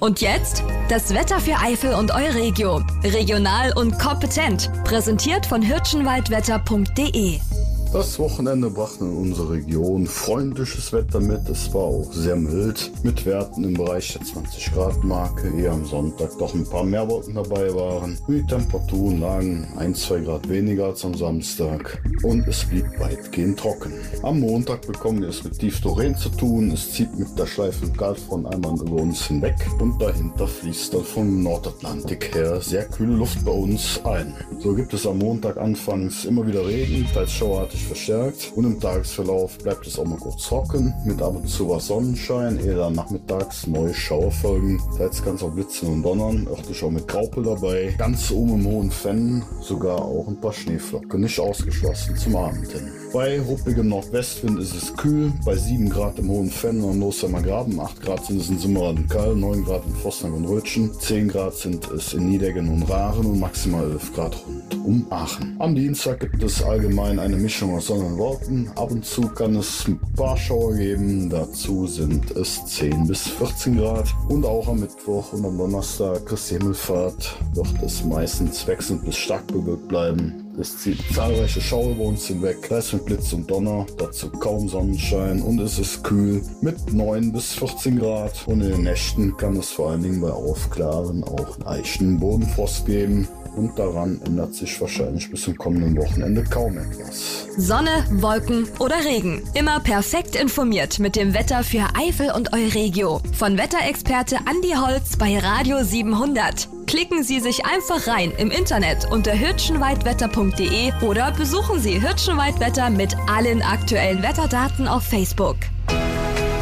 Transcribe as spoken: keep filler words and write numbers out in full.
Und jetzt das Wetter für Eifel und Euregio. Regional und kompetent. Präsentiert von hirschenwaldwetter punkt de. Das Wochenende brachte in unsere Region freundliches Wetter mit. Es war auch sehr mild, mit Werten im Bereich der zwanzig Grad Marke, ehe am Sonntag doch ein paar mehr Wolken dabei waren. Die Temperaturen lagen ein, zwei Grad weniger als am Samstag und es blieb weitgehend trocken. Am Montag bekommen wir es mit Tiefdoreen zu tun. Es zieht mit der Schleife Kaltfront einmal über uns hinweg und dahinter fließt dann vom Nordatlantik her sehr kühle Luft bei uns ein. So gibt es am Montag anfangs immer wieder Regen, teils schauerartig verstärkt, und im Tagesverlauf bleibt es auch mal kurz trocken, mit ab und zu was Sonnenschein, ehe dann nachmittags neue Schauer folgen. Teils kann es auch blitzen und donnern, örtlich auch mit Graupel dabei. Ganz oben im hohen Fenn sogar auch ein paar Schneeflocken, nicht ausgeschlossen zum Abend hin. Bei ruppigem Nordwestwind ist es kühl, bei sieben Grad im hohen Fenn und Losheimer Graben, acht Grad sind es in Simmerath und Kall, neun Grad in Vosnang und Rötschen, zehn Grad sind es in Niedeggen und Rahren und maximal elf Grad rund um Aachen. Am Dienstag gibt es allgemein eine Mischung aus Sonne und Wolken. Ab und zu kann es ein paar Schauer geben, dazu sind es zehn bis vierzehn Grad. Und auch am Mittwoch und am Donnerstag, Christi Himmelfahrt, wird es meistens wechselnd bis stark bewölkt bleiben. Es zieht zahlreiche Schauer über uns hinweg, teils mit Blitz und Donner, dazu kaum Sonnenschein und es ist kühl mit neun bis vierzehn Grad. Und in den Nächten kann es vor allen Dingen bei Aufklaren auch leichten Bodenfrost geben. Und daran ändert sich wahrscheinlich bis zum kommenden Wochenende kaum etwas. Sonne, Wolken oder Regen. Immer perfekt informiert mit dem Wetter für Eifel und Euregio. Von Wetterexperte Andi Holz bei Radio siebenhundert. Klicken Sie sich einfach rein im Internet unter hirschenwaldwetter punkt de oder besuchen Sie Hirschenwaldwetter mit allen aktuellen Wetterdaten auf Facebook.